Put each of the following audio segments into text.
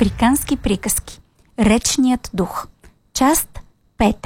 Африкански приказки. Речният дух. Част 5.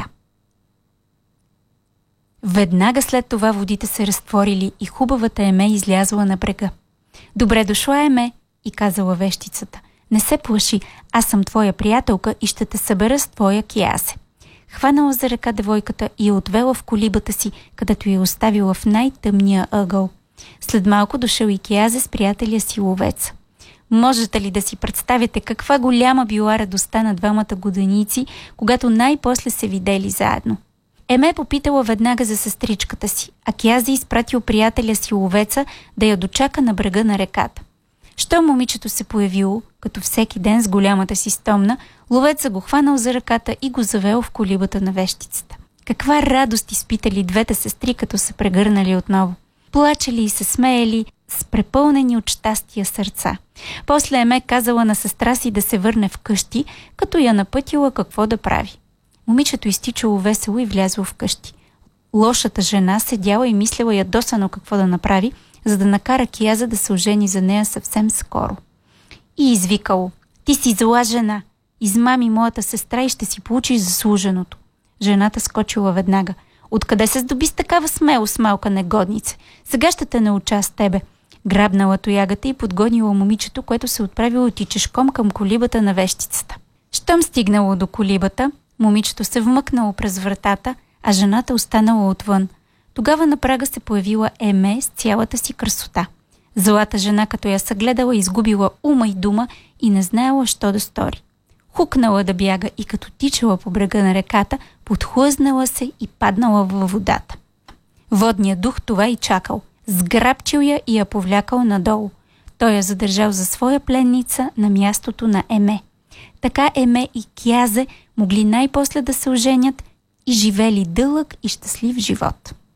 Веднага след това водите се разтворили и хубавата Еме излязла на брега. Добре дошла, Еме, и казала вещицата. Не се плаши, аз съм твоя приятелка и ще те събера с твоя Кеазе. Хванала за ръка девойката и я отвела в колибата си, където я оставила в най-тъмния ъгъл. След малко дошъл и Кеазе с приятеля си ловеца. Можете ли да си представите каква голяма била радостта на двамата годеници, когато най-после се видели заедно? Еме попитала веднага за сестричката си, а Кеазе изпратил приятеля си ловеца да я дочака на брега на реката. Що момичето се появило, като всеки ден с голямата си стомна, ловеца го хванал за ръката и го завел в колибата на вещицата. Каква радост изпитали двете сестри, като се прегърнали отново. Плачели и се смеели с препълнени от щастия сърца. После Еме казала на сестра си да се върне вкъщи, като я напътила какво да прави. Момичето изтичало весело и влязло вкъщи. Лошата жена седяла и мислила ядосано какво да направи, за да накара Кеазе да се ожени за нея съвсем скоро. И извикало: "Ти си зла жена! Измами моята сестра и ще си получиш заслуженото." Жената скочила веднага. "Откъде се здоби с такава смелост, малка негодница? Сега ще те науча с тебе." Грабнала тоягата и подгонила момичето, което се отправило тичешком към колибата на вещицата. Щом стигнало до колибата, момичето се вмъкнало през вратата, а жената останала отвън. Тогава на прага се появила Еме с цялата си красота. Злата жена, като я съгледала, изгубила ума и дума и не знаела що да стори. Хукнала да бяга и като тичала по брега на реката, подхлъзнала се и паднала във водата. Водният дух това и чакал. Сграбчил я и я повлякал надолу. Той я задържал за своя пленница на мястото на Еме. Така Еме и Кеазе могли най-после да се оженят и живели дълъг и щастлив живот.